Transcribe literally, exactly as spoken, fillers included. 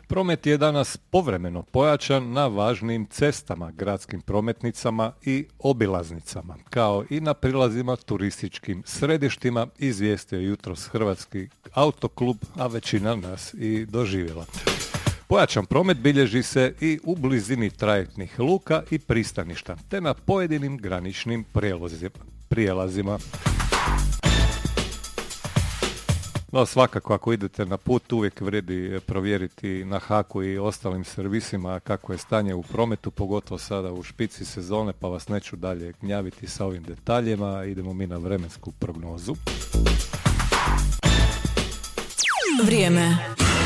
Promet je danas povremeno pojačan na važnim cestama, gradskim prometnicama i obilaznicama, kao i na prilazima turističkim središtima, izvijestio je jutros Hrvatski autoklub, a većina nas i doživjela. Pojačan promet bilježi se i u blizini trajektnih luka i pristaništa, te na pojedinim graničnim prijelazima. No, svakako ako idete na put uvijek vrijedi provjeriti na Haku i ostalim servisima kako je stanje u prometu, pogotovo sada u špici sezone, pa vas neću dalje gnjaviti sa ovim detaljima. Idemo mi na vremensku prognozu. Vrijeme.